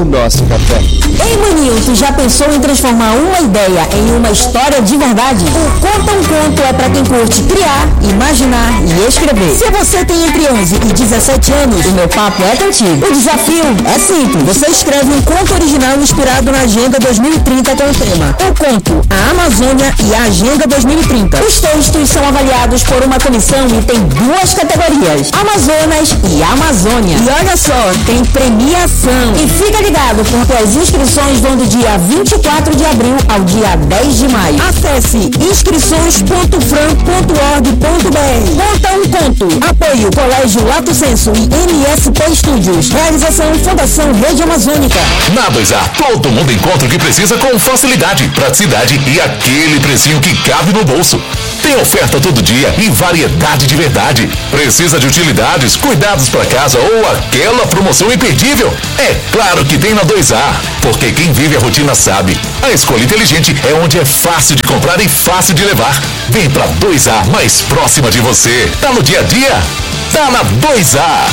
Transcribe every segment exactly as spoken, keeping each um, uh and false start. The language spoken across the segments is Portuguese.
o nosso café. Ei, maninho, tu já pensou em transformar uma ideia em uma história de verdade? O Conta um Conto é pra quem curte criar, imaginar e escrever. Se você tem entre onze e dezessete anos, o meu papo é contigo. O desafio é simples. Você escreve um conto original inspirado na Agenda dois mil e trinta com o tema O Conto, a Amazônia e a Agenda dois mil e trinta. Os textos são avaliados por uma comissão e tem duas categorias, Amazonas e Amazônia. E olha só, tem premiação. E fica ligado, porque as inscrições vão do dia vinte e quatro de abril ao dia dez de maio. Acesse inscrições ponto fran ponto org ponto br. Conta um Conto. Apoio Colégio Lato Senso e M S P Estúdios. Realização Fundação Rede Amazônica. Na dois A, todo mundo encontra o que precisa com facilidade, praticidade e aquele precinho que cabe no bolso. Tem oferta todo dia e variedade de verdade. Precisa de utilidades, cuidados para casa ou aquela promoção imperdível? É claro que tem na dois A, porque quem vive a rotina sabe. A escolha inteligente é onde é fácil de comprar e fácil de levar. Vem pra dois A, mais próxima de você. Tá no dia a dia? Tá na dois A.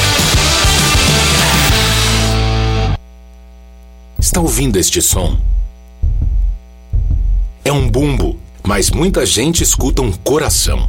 Está ouvindo este som? É um bumbo, mas muita gente escuta um coração.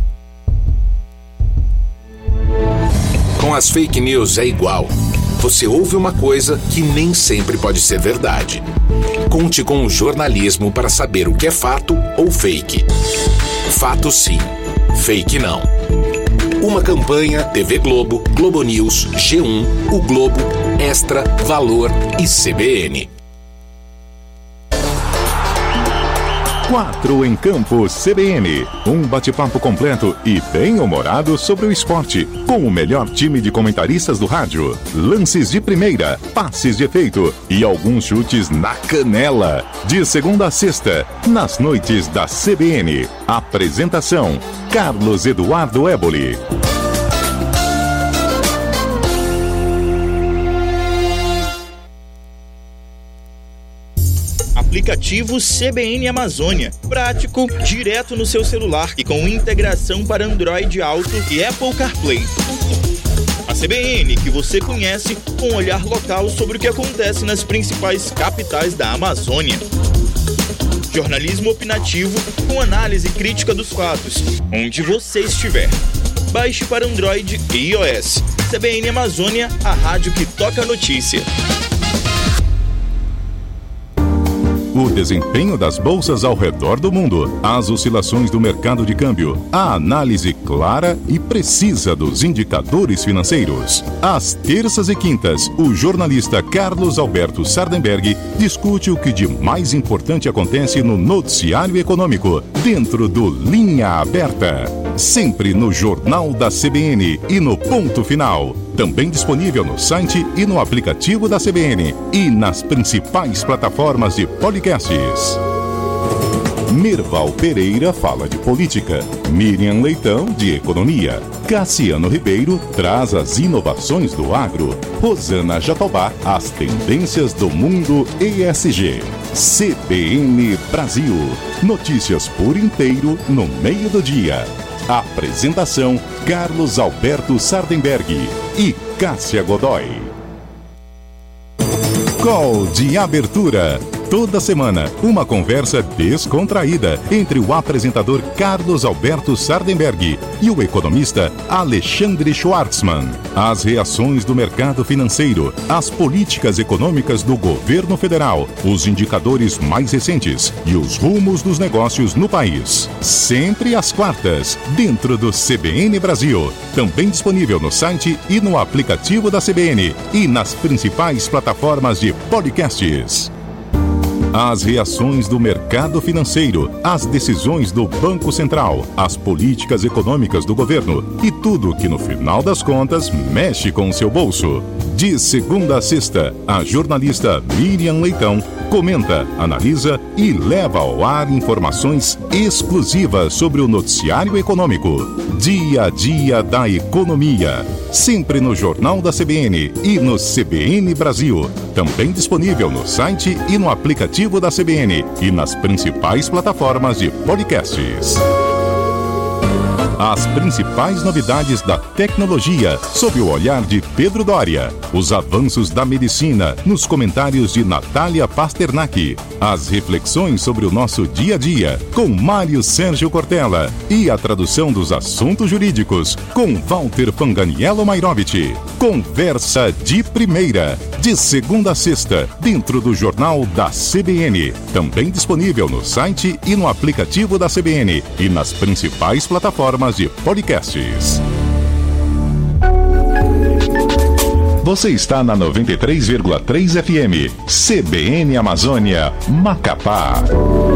Com as fake news é igual. Você ouve uma coisa que nem sempre pode ser verdade. Conte com o jornalismo para saber o que é fato ou fake. Fato sim, fake não. Uma campanha T V Globo, Globo News, G um, O Globo, Extra, Valor e C B N. Quatro em Campo C B N. Um bate-papo completo e bem-humorado sobre o esporte, com o melhor time de comentaristas do rádio. Lances de primeira, passes de efeito e alguns chutes na canela. De segunda a sexta, nas noites da C B N. Apresentação: Carlos Eduardo Éboli. Aplicativo C B N Amazônia. Prático, direto no seu celular e com integração para Android Auto e Apple CarPlay. A C B N que você conhece, com um olhar local sobre o que acontece nas principais capitais da Amazônia. Jornalismo opinativo com análise crítica dos fatos, onde você estiver. Baixe para Android e iOS. C B N Amazônia, a rádio que toca a notícia. O desempenho das bolsas ao redor do mundo, as oscilações do mercado de câmbio, a análise clara e precisa dos indicadores financeiros. Às terças e quintas, o jornalista Carlos Alberto Sardenberg discute o que de mais importante acontece no noticiário econômico, dentro do Linha Aberta. Sempre no Jornal da C B N e no Ponto Final. Também disponível no site e no aplicativo da C B N e nas principais plataformas de podcasts. Merval Pereira fala de política, Miriam Leitão de economia, Cassiano Ribeiro traz as inovações do agro, Rosana Jatobá as tendências do mundo E S G. C B N Brasil, notícias por inteiro no meio do dia. Apresentação: Carlos Alberto Sardenberg e Cássia Godoy. Call de abertura. Toda semana, uma conversa descontraída entre o apresentador Carlos Alberto Sardenberg e o economista Alexandre Schwartzman. As reações do mercado financeiro, as políticas econômicas do governo federal, os indicadores mais recentes e os rumos dos negócios no país. Sempre às quartas, dentro do C B N Brasil. Também disponível no site e no aplicativo da C B N e nas principais plataformas de podcasts. As reações do mercado financeiro, as decisões do Banco Central, as políticas econômicas do governo e tudo que no final das contas mexe com o seu bolso. De segunda a sexta, a jornalista Miriam Leitão comenta, analisa e leva ao ar informações exclusivas sobre o noticiário econômico. Dia a dia da economia. Sempre no Jornal da C B N e no C B N Brasil. Também disponível no site e no aplicativo da C B N e nas principais plataformas de podcasts. As principais novidades da tecnologia, sob o olhar de Pedro Doria. Os avanços da medicina, nos comentários de Natália Pasternak. As reflexões sobre o nosso dia a dia, com Mário Sérgio Cortella. E a tradução dos assuntos jurídicos, com Walter Panganiello Mairovich. Conversa de primeira, de segunda a sexta, dentro do Jornal da C B N. Também disponível no site e no aplicativo da C B N e nas principais plataformas de podcasts. Você está na noventa e três vírgula três F M, C B N Amazônia, Macapá.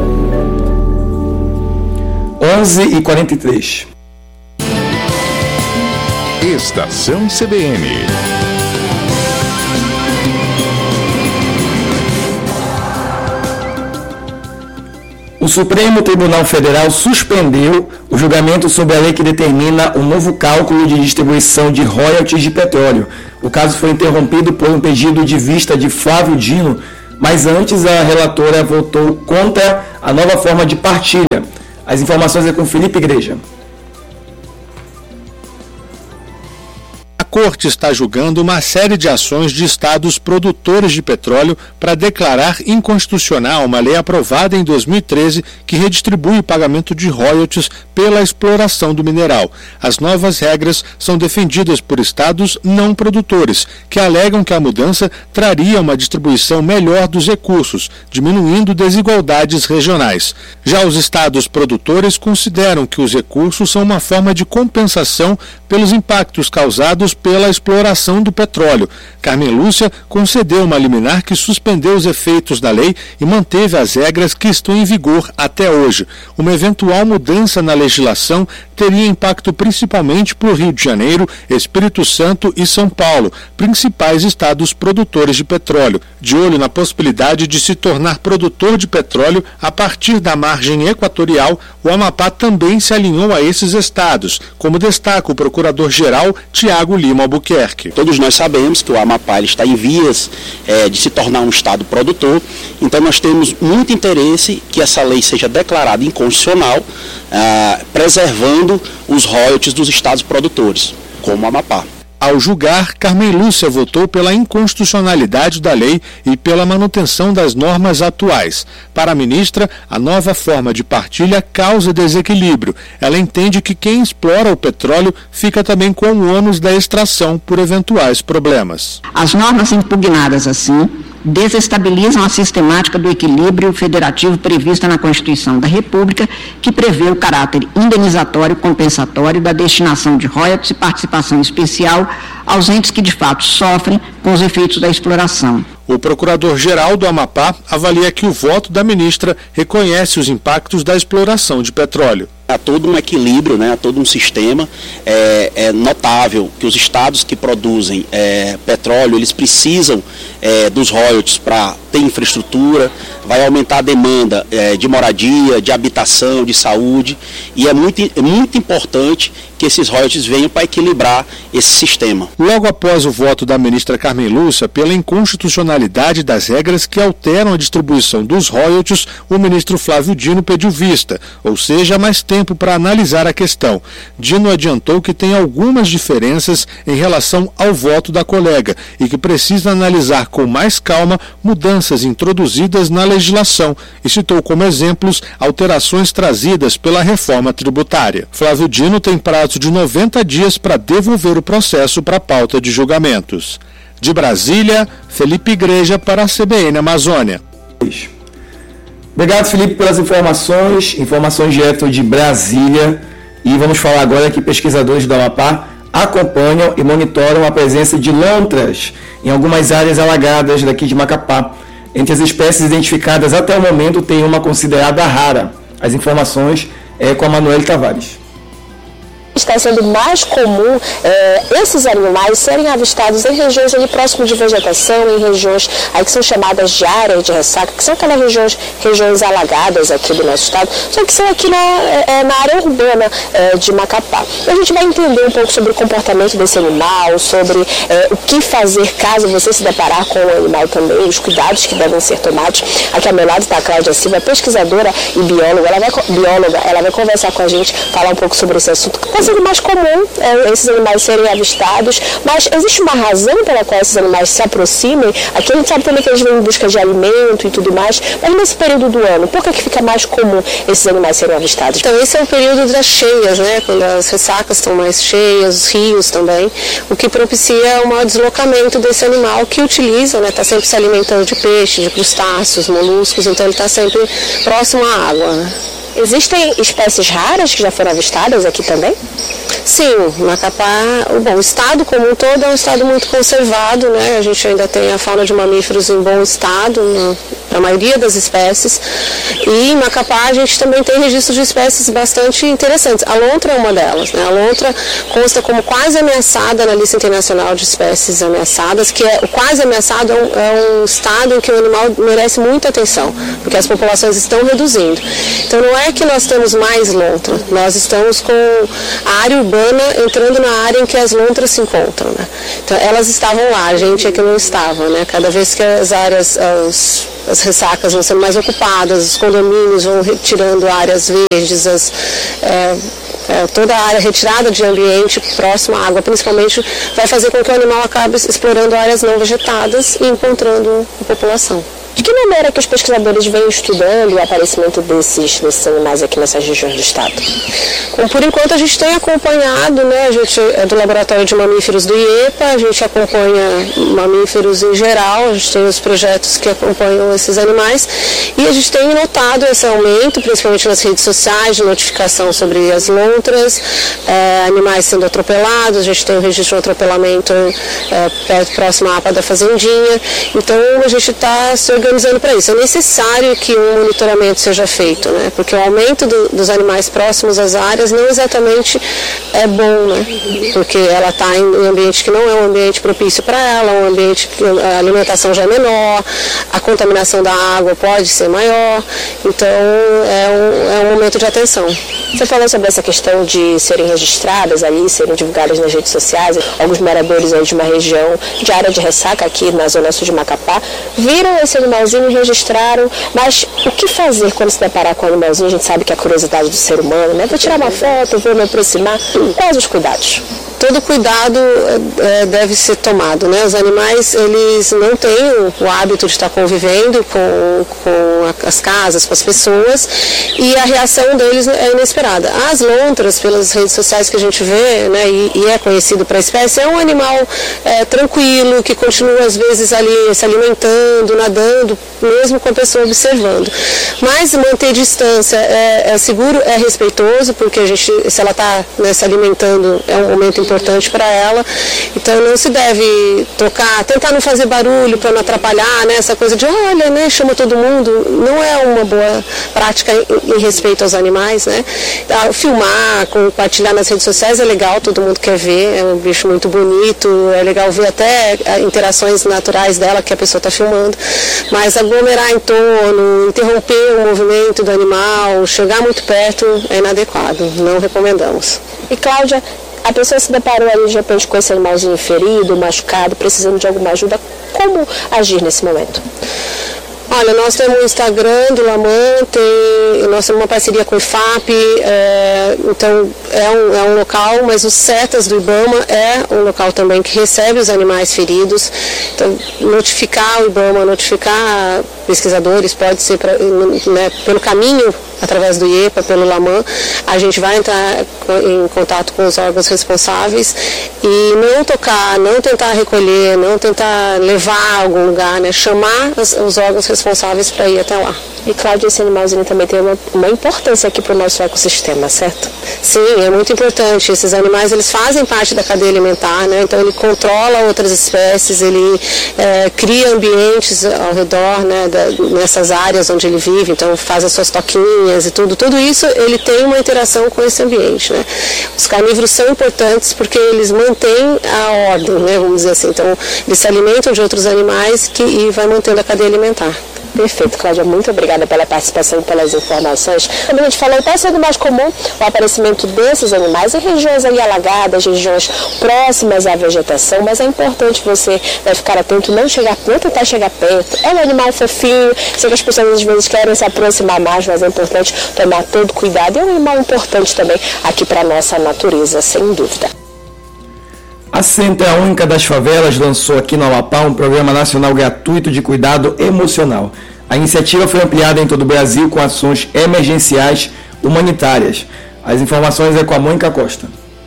onze e quarenta e três. Estação C B N. O Supremo Tribunal Federal suspendeu o julgamento sobre a lei que determina o novo cálculo de distribuição de royalties de petróleo. O caso foi interrompido por um pedido de vista de Flávio Dino, mas antes a relatora votou contra a nova forma de partilha. As informações é com Felipe Igreja. A Corte está julgando uma série de ações de estados produtores de petróleo para declarar inconstitucional uma lei aprovada em dois mil e treze que redistribui o pagamento de royalties pela exploração do mineral. As novas regras são defendidas por estados não produtores, que alegam que a mudança traria uma distribuição melhor dos recursos, diminuindo desigualdades regionais. Já os estados produtores consideram que os recursos são uma forma de compensação pelos impactos causados pela exploração do petróleo. Carmen Lúcia concedeu uma liminar que suspendeu os efeitos da lei e manteve as regras que estão em vigor até hoje. Uma eventual mudança na legislação teria impacto principalmente para o Rio de Janeiro, Espírito Santo e São Paulo, principais estados produtores de petróleo. De olho na possibilidade de se tornar produtor de petróleo a partir da margem equatorial, o Amapá também se alinhou a esses estados, como destaca o procurador-geral Tiago Lima Albuquerque. Todos nós sabemos que o Amapá ele está em vias é, de se tornar um estado produtor, então nós temos muito interesse que essa lei seja declarada inconstitucional, ah, preservando os royalties dos estados produtores, como o Amapá. Ao julgar, Carmen Lúcia votou pela inconstitucionalidade da lei e pela manutenção das normas atuais. Para a ministra, a nova forma de partilha causa desequilíbrio. Ela entende que quem explora o petróleo fica também com o ônus da extração por eventuais problemas. As normas impugnadas assim desestabilizam a sistemática do equilíbrio federativo prevista na Constituição da República, que prevê o caráter indenizatório e compensatório da destinação de royalties e participação especial aos entes que de fato sofrem com os efeitos da exploração. O procurador-geral do Amapá avalia que o voto da ministra reconhece os impactos da exploração de petróleo. Há todo um equilíbrio, né, há todo um sistema. É, é notável que os estados que produzem é, petróleo, eles precisam é, dos royalties para ter infraestrutura, vai aumentar a demanda é, de moradia, de habitação, de saúde, e é muito, é muito importante que esses royalties venham para equilibrar esse sistema. Logo após o voto da ministra Carmen Lúcia pela inconstitucionalidade das regras que alteram a distribuição dos royalties, o ministro Flávio Dino pediu vista, ou seja, mais tempo para analisar a questão. Dino adiantou que tem algumas diferenças em relação ao voto da colega e que precisa analisar com mais calma mudanças introduzidas na legislação e citou como exemplos alterações trazidas pela reforma tributária. Flávio Dino tem prazo de noventa dias para devolver o processo para a pauta de julgamentos. De Brasília, Felipe Igreja para a C B N Amazônia. Obrigado, Felipe, pelas informações, informações direto de Brasília. E vamos falar agora que pesquisadores do Amapá acompanham e monitoram a presença de lontras em algumas áreas alagadas daqui de Macapá. Entre as espécies identificadas até o momento, tem uma considerada rara. As informações é com a Manuele Tavares. Está sendo mais comum é, esses animais serem avistados em regiões ali próximas de vegetação, em regiões aí que são chamadas de áreas de ressaca, que são aquelas regiões, regiões alagadas aqui do nosso estado, só que são aqui na, é, na área urbana é, de Macapá. A gente vai entender um pouco sobre o comportamento desse animal, sobre é, o que fazer caso você se deparar com o animal também, os cuidados que devem ser tomados. Aqui ao meu lado está a Cláudia Silva, pesquisadora e bióloga. Ela vai, bióloga, ela vai conversar com a gente, falar um pouco sobre esse assunto. Está sendo mais comum é, esses animais serem avistados, mas existe uma razão pela qual esses animais se aproximem. Aqui a gente sabe também que eles vêm em busca de alimento e tudo mais, mas nesse período do ano, por que, que fica mais comum esses animais serem avistados? Então esse é o período das cheias, né? Quando as ressacas estão mais cheias, os rios também, o que propicia o maior deslocamento desse animal que utiliza, né? Está sempre se alimentando de peixe, de crustáceos, moluscos, então ele está sempre próximo à água, né? Existem espécies raras que já foram avistadas aqui também? Sim, Macapá, bom, o estado como um todo é um estado muito conservado, né? A gente ainda tem a fauna de mamíferos em bom estado, né? A maioria das espécies. E em Macapá a gente também tem registros de espécies bastante interessantes. A lontra é uma delas, né? A lontra consta como quase ameaçada na lista internacional de espécies ameaçadas, que é o quase ameaçado é um, é um estado em que o animal merece muita atenção, porque as populações estão reduzindo. Então não é que nós temos mais lontra, nós estamos com a área urbana entrando na área em que as lontras se encontram, né? Então elas estavam lá, a gente é que não estava, né? Cada vez que as áreas, as, as ressacas vão sendo mais ocupadas, os condomínios vão retirando áreas verdes, as, é, é, toda a área retirada de ambiente próximo à água, principalmente, vai fazer com que o animal acabe explorando áreas não vegetadas e encontrando a população. De que maneira que os pesquisadores vêm estudando o aparecimento desses, desses animais aqui nessas regiões do estado? Bom, por enquanto a gente tem acompanhado, né, a gente é do Laboratório de Mamíferos do IEPA, a gente acompanha mamíferos em geral, a gente tem os projetos que acompanham esses animais e a gente tem notado esse aumento, principalmente nas redes sociais, de notificação sobre as lontras, é, animais sendo atropelados, a gente tem o registro de atropelamento é, perto, próximo à APA da Fazendinha, então a gente está se organizando para isso. É necessário que um monitoramento seja feito, né? Porque o aumento do, dos animais próximos às áreas não exatamente é bom, né? Porque ela está em um ambiente que não é um ambiente propício para ela, um ambiente que a alimentação já é menor, a contaminação da água pode ser maior, então é um, é um momento de atenção. Você falou sobre essa questão de serem registradas ali, serem divulgadas nas redes sociais. Alguns moradores aí de uma região de área de ressaca aqui na zona sul de Macapá viram esse animalzinho e registraram, mas o que fazer quando se deparar com o animalzinho? A gente sabe que é a curiosidade do ser humano, né? Vou tirar uma foto, vou me aproximar. Quais os cuidados? Todo cuidado é, deve ser tomado, né? Os animais, eles não têm o, o hábito de estar convivendo com, com a, as casas, com as pessoas, e a reação deles é inesperada. As lontras, pelas redes sociais que a gente vê, né, e, e é conhecido para a espécie, é um animal é, tranquilo, que continua às vezes ali se alimentando, nadando, mesmo com a pessoa observando. Mas manter distância é, é seguro, é respeitoso, porque a gente, se ela está, né, se alimentando, é um momento importante para ela, então não se deve tocar, tentar não fazer barulho para não atrapalhar, né? Essa coisa de olha, né, chama todo mundo, não é uma boa prática em, em respeito aos animais, né? Filmar, compartilhar nas redes sociais é legal, todo mundo quer ver, é um bicho muito bonito, é legal ver até interações naturais dela que a pessoa está filmando, mas aglomerar em torno, interromper o movimento do animal, chegar muito perto é inadequado, não recomendamos. E Cláudia, a pessoa se deparou ali de repente com esse animalzinho ferido, machucado, precisando de alguma ajuda, como agir nesse momento? Olha, nós temos o Instagram do Laman, tem, nós temos uma parceria com o I F A P, é, então é um, é um local, mas o CETAS do IBAMA é um local também que recebe os animais feridos, então notificar o IBAMA, notificar pesquisadores, pode ser pra, né, pelo caminho, através do IEPA, pelo Laman, a gente vai entrar em contato com os órgãos responsáveis e não tocar, não tentar recolher, não tentar levar a algum lugar, né, chamar os, os órgãos responsáveis para ir até lá. E Cláudia, esse animalzinho também tem uma, uma importância aqui para o nosso ecossistema, certo? Sim, é muito importante. Esses animais, eles fazem parte da cadeia alimentar, né? Então ele controla outras espécies, ele é, cria ambientes ao redor, né, da, nessas áreas onde ele vive, então faz as suas toquinhas e tudo. Tudo isso ele tem uma interação com esse ambiente, né? Os carnívoros são importantes porque eles mantêm a ordem, né, vamos dizer assim. Então eles se alimentam de outros animais que, e vai mantendo a cadeia alimentar. Perfeito, Cláudia, muito obrigada pela participação e pelas informações. Como a gente falou, está sendo mais comum o aparecimento desses animais em regiões ali alagadas, regiões próximas à vegetação, mas é importante você né, ficar atento, não chegar, não tentar chegar perto. É um animal fofinho, sei que as pessoas às vezes querem se aproximar mais, mas é importante tomar todo cuidado. É um animal importante também aqui para a nossa natureza, sem dúvida. A Central Única das Favelas lançou aqui no Amapá um programa nacional gratuito de cuidado emocional. A iniciativa foi ampliada em todo o Brasil com ações emergenciais humanitárias. As informações é com a Mônica Costa.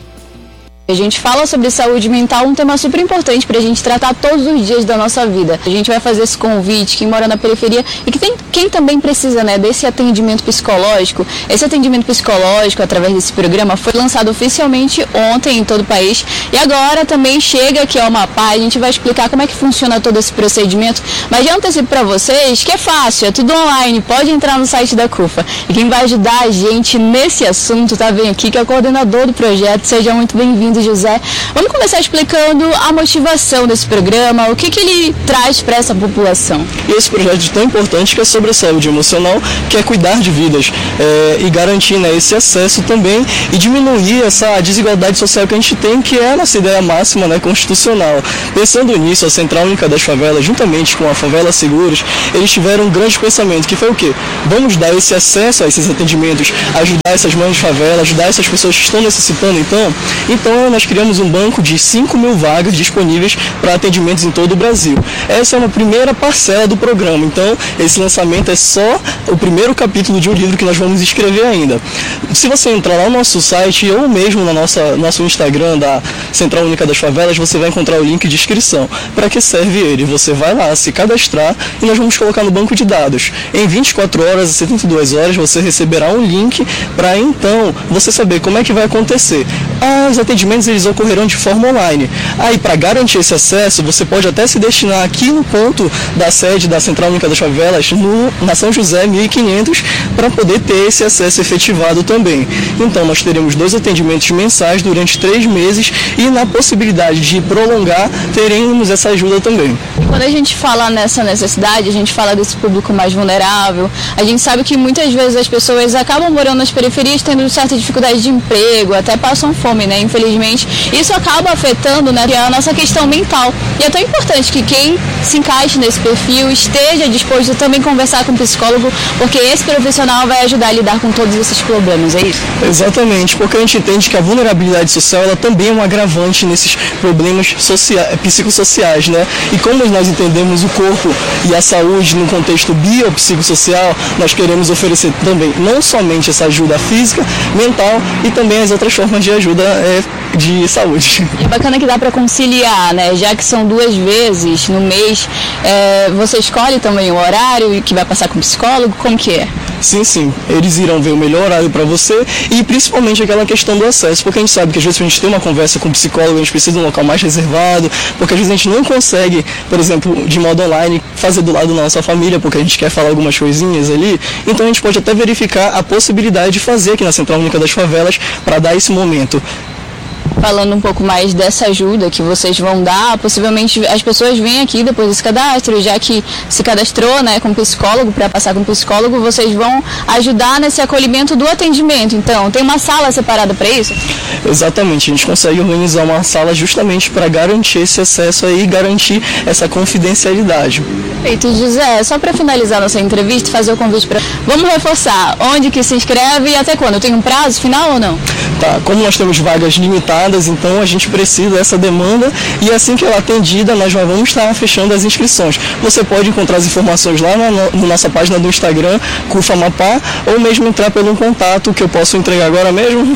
A gente fala sobre saúde mental, um tema super importante para a gente tratar todos os dias da nossa vida. A gente vai fazer esse convite, quem mora na periferia e que tem, quem também precisa né, desse atendimento psicológico. Esse atendimento psicológico, através desse programa, foi lançado oficialmente ontem em todo o país. E agora também chega aqui ao Amapá, a gente vai explicar como é que funciona todo esse procedimento. Mas já antecipo para vocês que é fácil, é tudo online, pode entrar no site da CUFA. E quem vai ajudar a gente nesse assunto, tá bem aqui, que é o coordenador do projeto. Seja muito bem-vindo, José. Vamos começar explicando a motivação desse programa, o que, que ele traz para essa população. E esse projeto é tão importante que é sobre a saúde emocional, que é cuidar de vidas é, e garantir né, esse acesso também e diminuir essa desigualdade social que a gente tem, que é a nossa ideia máxima né, constitucional. Pensando nisso, a Central Única das Favelas, juntamente com a Favela Seguros, eles tiveram um grande pensamento, que foi o quê? Vamos dar esse acesso a esses atendimentos, ajudar essas mães de favela, ajudar essas pessoas que estão necessitando, então. Então, nós criamos um banco de cinco mil vagas disponíveis para atendimentos em todo o Brasil. Essa é uma primeira parcela do programa, então esse lançamento é só o primeiro capítulo de um livro que nós vamos escrever ainda. Se você entrar lá no nosso site ou mesmo no nossa, nosso Instagram da Central Única das Favelas, você vai encontrar o link de inscrição. Para que serve ele? Você vai lá se cadastrar e nós vamos colocar no banco de dados. Em vinte e quatro horas e setenta e duas horas você receberá um link para então você saber como é que vai acontecer. Os atendimentos eles ocorrerão de forma online. Aí, para garantir esse acesso, você pode até se destinar aqui no ponto da sede da Central Única das Favelas, no, na São José mil e quinhentos, para poder ter esse acesso efetivado também. Então, nós teremos dois atendimentos mensais durante três meses e, na possibilidade de prolongar, teremos essa ajuda também. Quando a gente fala nessa necessidade, a gente fala desse público mais vulnerável, a gente sabe que muitas vezes as pessoas acabam morando nas periferias tendo certa dificuldade de emprego, até passam fome, né, infelizmente. Isso acaba afetando, né, a nossa questão mental. E é tão importante que quem se encaixe nesse perfil esteja disposto a também conversar com o psicólogo, porque esse profissional vai ajudar a lidar com todos esses problemas, é isso? Exatamente, porque a gente entende que a vulnerabilidade social ela também é um agravante nesses problemas sociais, psicossociais, né? E como nós entendemos o corpo e a saúde no contexto biopsicossocial, nós queremos oferecer também não somente essa ajuda física, mental e também as outras formas de ajuda é, de saúde. É bacana que dá para conciliar, né? Já que são duas vezes no mês, é, você escolhe também o horário que vai passar com o psicólogo, como que é? Sim, sim. Eles irão ver o melhor horário para você e principalmente aquela questão do acesso, porque a gente sabe que às vezes a gente tem uma conversa com o psicólogo, a gente precisa de um local mais reservado, porque às vezes a gente não consegue, por exemplo, de modo online, fazer do lado da nossa família, porque a gente quer falar algumas coisinhas ali, então a gente pode até verificar a possibilidade de fazer aqui na Central Única das Favelas para dar esse momento. Falando um pouco mais dessa ajuda que vocês vão dar, possivelmente as pessoas vêm aqui depois desse cadastro, já que se cadastrou, né, com psicólogo, para passar com psicólogo, vocês vão ajudar nesse acolhimento do atendimento. Então, tem uma sala separada para isso? Exatamente, a gente consegue organizar uma sala justamente para garantir esse acesso aí e garantir essa confidencialidade. Perfeito, José, só para finalizar nossa entrevista, fazer o convite para... Vamos reforçar, onde que se inscreve e até quando? Tem um prazo final ou não? Tá, como nós temos vagas limitadas, então a gente precisa dessa demanda e assim que ela é atendida, nós já vamos estar fechando as inscrições. Você pode encontrar as informações lá na, na nossa página do Instagram, CUFA Amapá, ou mesmo entrar pelo contato que eu posso entregar agora mesmo.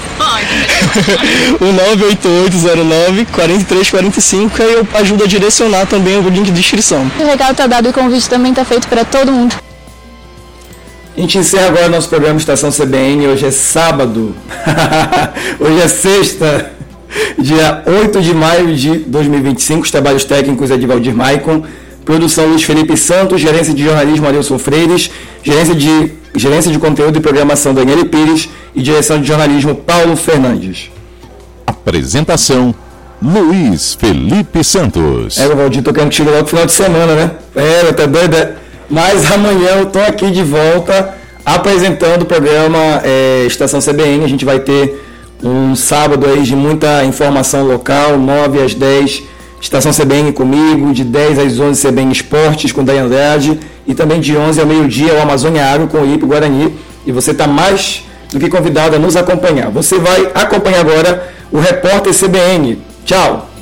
O nove oito oito zero nove, quatro três quatro cinco, e eu ajudo a direcionar também o link de inscrição. O recado está dado e o convite também está feito para todo mundo. A gente encerra agora nosso programa Estação C B N. Hoje é sábado. Hoje é sexta, dia oito de maio de dois mil e vinte e cinco. Os trabalhos técnicos é de Valdir Maicon. Produção Luiz Felipe Santos. Gerência de jornalismo Adilson Freires. Gerência de, gerência de conteúdo e programação Daniele Pires. E direção de jornalismo Paulo Fernandes. Apresentação Luiz Felipe Santos. É, o Valdir, tô querendo que chegue logo no final de semana, né? É, tá doido. Mas amanhã eu tô aqui de volta apresentando o programa é, Estação C B N. A gente vai ter um sábado aí de muita informação local, nove às dez, Estação C B N comigo, de dez às onze C B N Esportes com Dayan Andrade e também de onze ao meio-dia o Amazônia Agro com o I P Guarani. E você está mais do que convidado a nos acompanhar. Você vai acompanhar agora o Repórter C B N. Tchau!